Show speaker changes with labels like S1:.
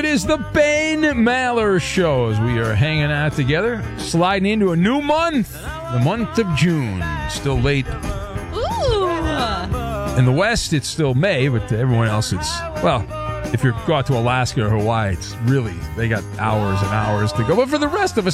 S1: is the Bane Maller Show as we are hanging out together, sliding into a new month, the month of June. Still late.
S2: Ooh.
S1: In the West, it's still May, but to everyone else, it's, well, if you go out to Alaska or Hawaii, it's really, they got hours and hours to go. But for the rest of us,